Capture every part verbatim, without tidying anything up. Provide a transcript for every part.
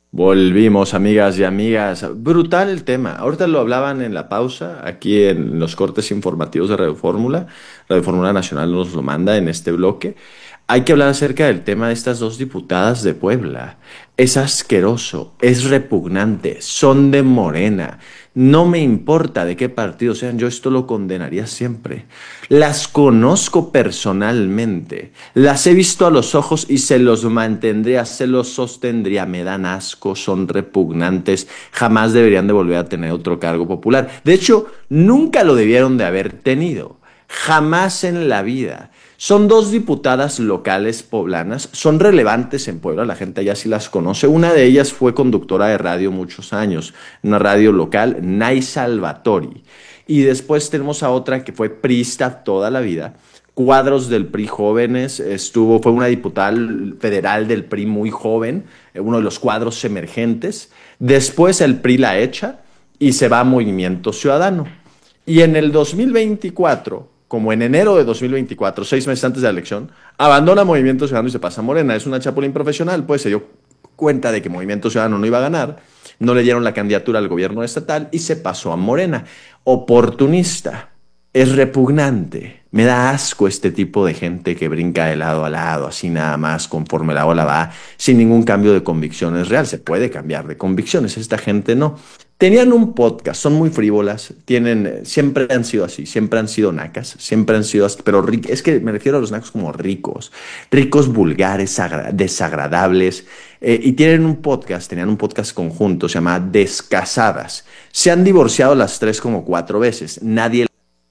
Volvimos, amigas y amigas. Brutal el tema. Ahorita lo hablaban en la pausa, aquí en los cortes informativos de Radio Fórmula. Radio Fórmula Nacional nos lo manda en este bloque. Hay que hablar acerca del tema de estas dos diputadas de Puebla. Es asqueroso, es repugnante, son de Morena. No me importa de qué partido sean, yo esto lo condenaría siempre. Las conozco personalmente, las he visto a los ojos y se los mantendría, se los sostendría. Me dan asco, son repugnantes, jamás deberían de volver a tener otro cargo popular. De hecho, nunca lo debieron de haber tenido, jamás en la vida. Son dos diputadas locales poblanas, son relevantes en Puebla, la gente allá sí las conoce. Una de ellas fue conductora de radio muchos años, una radio local, Nay Salvatori. Y después tenemos a otra que fue priista toda la vida, cuadros del P R I jóvenes, estuvo, fue una diputada federal del P R I muy joven, uno de los cuadros emergentes. Después el P R I la echa y se va a Movimiento Ciudadano. Y en el dos mil veinticuatro, como en enero de dos mil veinticuatro, seis meses antes de la elección, abandona Movimiento Ciudadano y se pasa a Morena. Es una chapulín profesional, pues se dio cuenta de que Movimiento Ciudadano no iba a ganar, no le dieron la candidatura al gobierno estatal y se pasó a Morena. Oportunista, es repugnante. Me da asco este tipo de gente que brinca de lado a lado, así nada más, conforme la ola va, sin ningún cambio de convicciones real. Se puede cambiar de convicciones, esta gente no. Tenían un podcast, son muy frívolas, tienen, siempre han sido así, siempre han sido nacas, siempre han sido así, pero ric- es que me refiero a los nacos como ricos, ricos vulgares, agra- desagradables, eh, y tienen un podcast, tenían un podcast conjunto, se llama Descasadas. Se han divorciado las tres como cuatro veces, nadie,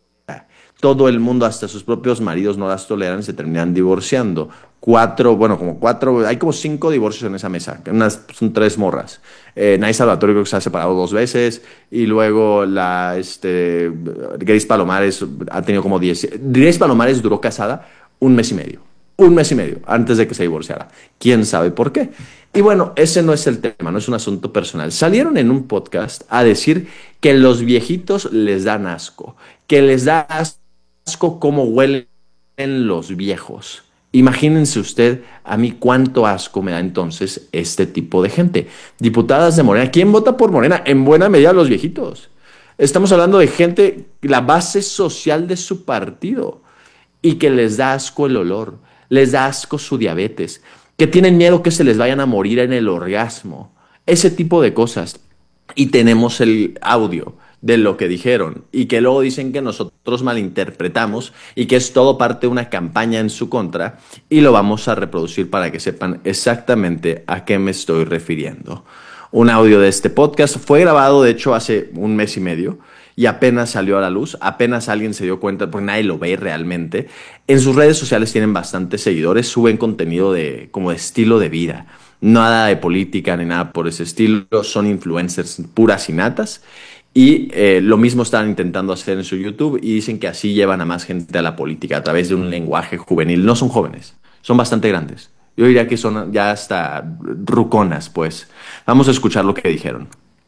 todo el mundo, hasta sus propios maridos no las toleran y se terminan divorciando. Cuatro, bueno, como cuatro, hay como cinco divorcios en esa mesa, unas, son tres morras. Eh, Nay Salvatore creo que se ha separado dos veces y luego la, este, Grace Palomares ha tenido como diez. Grace Palomares duró casada un mes y medio, un mes y medio antes de que se divorciara. ¿Quién sabe por qué? Y bueno, ese no es el tema, no es un asunto personal. Salieron en un podcast a decir que los viejitos les dan asco, que les da asco cómo huelen los viejos. Imagínense usted a mí cuánto asco me da entonces este tipo de gente. Diputadas de Morena. ¿Quién vota por Morena? En buena medida los viejitos. Estamos hablando de gente, la base social de su partido, y que les da asco el olor, les da asco su diabetes, que tienen miedo que se les vayan a morir en el orgasmo. Ese tipo de cosas. Y tenemos el audio de lo que dijeron y que luego dicen que nosotros malinterpretamos y que es todo parte de una campaña en su contra, y lo vamos a reproducir para que sepan exactamente a qué me estoy refiriendo. Un audio de este podcast fue grabado de hecho hace un mes y medio y apenas salió a la luz, apenas alguien se dio cuenta porque nadie lo ve realmente. En sus redes sociales tienen bastantes seguidores, suben contenido de como de estilo de vida. Nada de política ni nada por ese estilo, son influencers puras y natas. Y eh, lo mismo están intentando hacer en su YouTube y dicen que así llevan a más gente a la política a través de un lenguaje juvenil. No son jóvenes, son bastante grandes. Yo diría que son ya hasta ruconas, pues. Vamos a escuchar lo que dijeron.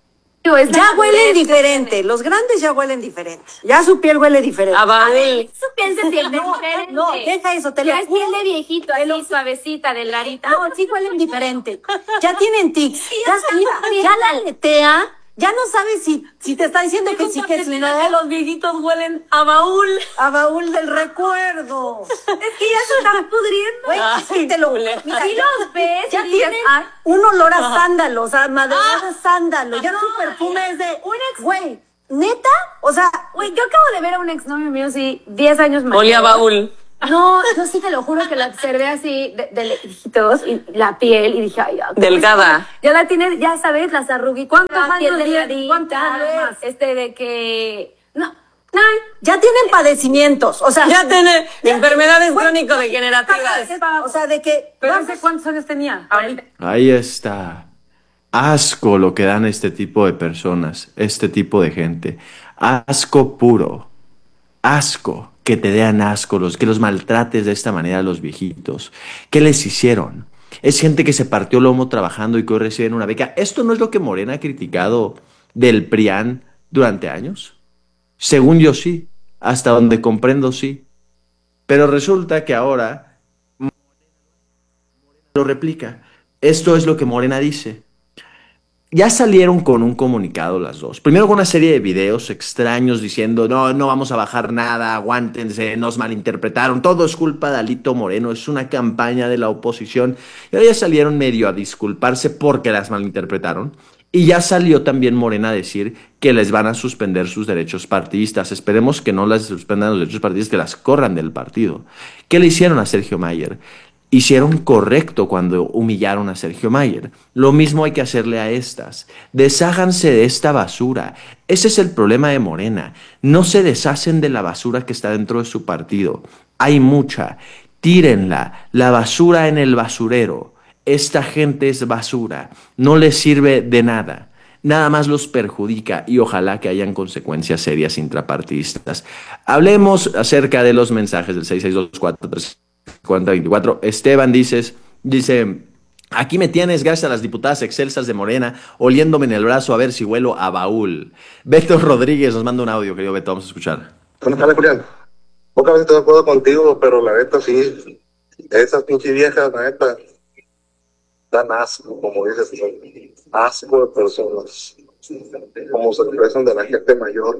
Ya huelen diferente, los grandes ya huelen diferente. Ya su piel huele diferente. Ah, va. A ver, su piel se siente No, diferente. no, deja eso, te lo Ya es piel de viejito, así suavecita, delgadita. No, sí huelen diferente. Ya tienen tics. Ya, ya mira, sabía. ya la letea, ya no sabes si, si te está diciendo que sí, que sí, Mira que no. los viejitos huelen a baúl. A baúl del recuerdo. Es que ya se están pudriendo. Güey, es que te lo Mira, mira, Si los ves, ya y dices, tienen "Ay, un olor a sándalo, o sea, madera de sándalo. Ya no su perfume es de un ex- güey, neta, o sea, güey, yo acabo de ver a un exnovio mío, sí, diez años mayor. Olía a baúl. No, yo sí te lo juro que la observé así de, de lejitos y la piel y dije, ay, ya, ¿cómo Delgada. está? Ya la tiene, ya sabes, las arruguitas. ¿Cuántos la años piel tiene? delgadita, ¿Cuántos años más? Este, de que, no, no, ya tienen padecimientos, o sea, Ya tiene enfermedades Güey, crónico-degenerativas. o sea, de que Pero vamos- ese cuántos años tenía. Ahorita. Ahí está. Asco lo que dan este tipo de personas, este tipo de gente. Asco puro. Asco. Que te den asco, los, que los maltrates de esta manera a los viejitos. ¿Qué les hicieron? Es gente que se partió el lomo trabajando y que hoy reciben una beca. ¿Esto no es lo que Morena ha criticado del PRIAN durante años? Según yo sí. Hasta donde comprendo sí. Pero resulta que ahora lo replica. Esto es lo que Morena dice. Ya salieron con un comunicado las dos. Primero con una serie de videos extraños diciendo, no, no vamos a bajar nada, aguántense, nos malinterpretaron, todo es culpa de Alito Moreno, es una campaña de la oposición. Y ahora ya salieron medio a disculparse porque las malinterpretaron. Y ya salió también Morena a decir que les van a suspender sus derechos partidistas. Esperemos que no las suspendan los derechos partidistas, que las corran del partido. ¿Qué le hicieron a Sergio Mayer? Hicieron correcto cuando humillaron a Sergio Mayer. Lo mismo hay que hacerle a estas. Desháganse de esta basura. Ese es el problema de Morena. No se deshacen de la basura que está dentro de su partido. Hay mucha. Tírenla. La basura en el basurero. Esta gente es basura. No les sirve de nada. Nada más los perjudica y ojalá que hayan consecuencias serias intrapartidistas. Hablemos acerca de los mensajes del seis seis dos cuatro tres cuarenta veinticuatro. Esteban dices, dice, aquí me tienes gracias a las diputadas excelsas de Morena, oliéndome en el brazo a ver si huelo a baúl. Beto Rodríguez nos manda un audio, querido Beto, vamos a escuchar. Buenas tardes, Julián. Pocas veces estoy de acuerdo contigo, pero la neta sí, esas pinches viejas, la neta, dan asco, como dices, asco de personas, como se expresan de la gente mayor,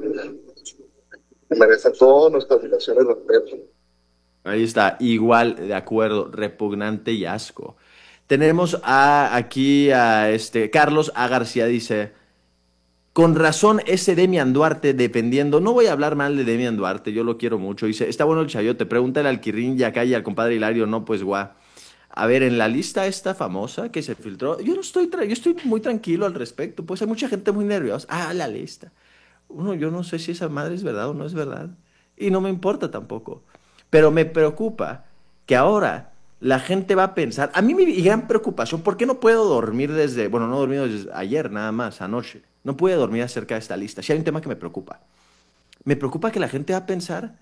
merecen todas nuestras admiraciones y respeto. Ahí está, igual de acuerdo, repugnante y asco. Tenemos a, aquí a este Carlos A. García, dice, con razón ese Demian Duarte defendiendo, no voy a hablar mal de Demian Duarte, yo lo quiero mucho, dice, está bueno el chayote, pregúntale al Quirrín y acá y al compadre Hilario, no pues guau. A ver, en la lista esta famosa que se filtró, yo no estoy, tra- yo estoy muy tranquilo al respecto, pues hay mucha gente muy nerviosa. Ah, la lista. Uno, yo no sé si esa madre es verdad o no es verdad. Y no me importa tampoco. Pero me preocupa que ahora la gente va a pensar, a mí mi gran preocupación, ¿por qué no puedo dormir desde, bueno, no he dormido desde ayer nada más, anoche, no pude dormir acerca de esta lista? Sí hay un tema que me preocupa. Me preocupa que la gente va a pensar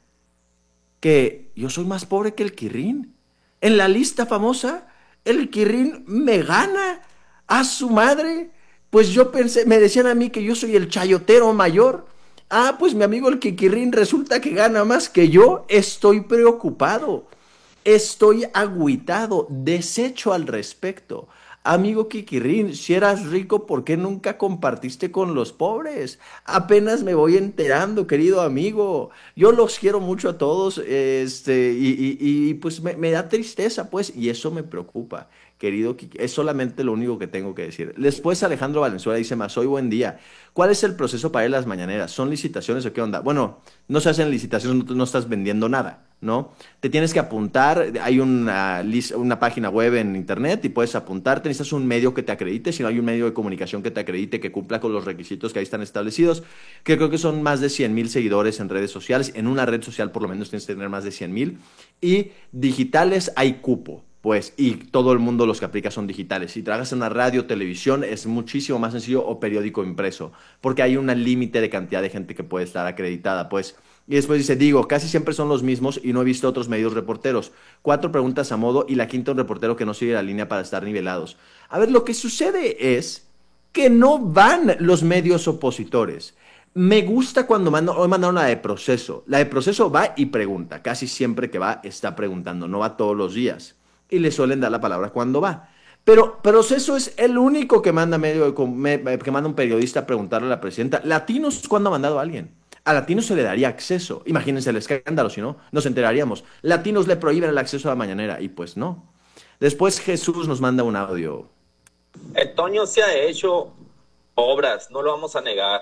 que yo soy más pobre que el Quirrín. En la lista famosa, el Quirrín me gana a su madre. Pues yo pensé, me decían a mí que yo soy el chayotero mayor. Ah, pues mi amigo el Kikirrín resulta que gana más que yo. Estoy preocupado. Estoy agüitado. Desecho al respecto. Amigo Kikirrín, si eras rico, ¿por qué nunca compartiste con los pobres? Apenas me voy enterando, querido amigo. Yo los quiero mucho a todos, este, y, y, y pues me, me da tristeza, pues, y eso me preocupa, querido Kiki. Es solamente lo único que tengo que decir. Después Alejandro Valenzuela dice más, hoy buen día. ¿Cuál es el proceso para ir a las mañaneras? ¿Son licitaciones o qué onda? Bueno, no se hacen licitaciones, no, no estás vendiendo nada, ¿no? Te tienes que apuntar, hay una, una página web en internet y puedes apuntarte, necesitas un medio que te acredite, si no hay un medio de comunicación que te acredite, que cumpla con los requisitos que ahí están establecidos, que creo que son más de cien mil seguidores en redes sociales, en una red social por lo menos tienes que tener más de cien mil, y digitales hay cupo. Pues, y todo el mundo los que aplica son digitales. Si trabajas en una radio, televisión, es muchísimo más sencillo, o periódico impreso, porque hay un límite de cantidad de gente que puede estar acreditada, pues. Y después dice, digo, casi siempre son los mismos y no he visto otros medios reporteros. Cuatro preguntas a modo y la quinta un reportero que no sigue la línea para estar nivelados. A ver, lo que sucede es que no van los medios opositores. Me gusta cuando mandan, hoy mandaron la de Proceso. La de Proceso va y pregunta. Casi siempre que va está preguntando, no va todos los días. Y le suelen dar la palabra cuando va. Pero Proceso es el único que manda, medio, que manda un periodista a preguntarle a la presidenta. Latinos, ¿cuándo ha mandado a alguien? A Latinos se le daría acceso. Imagínense el escándalo, si no, nos enteraríamos. Latinos le prohíben el acceso a la mañanera, y pues no. Después Jesús nos manda un audio. El Toño se ha hecho obras, no lo vamos a negar.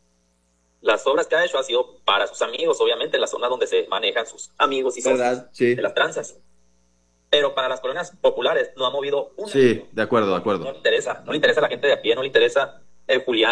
Las obras que ha hecho ha sido para sus amigos, obviamente, en la zona donde se manejan sus amigos y socios sí. de las tranzas. Pero para las colonias populares no ha movido una. Sí, de acuerdo, de acuerdo. No, no le interesa, no le interesa a la gente de a pie, no le interesa el Julián.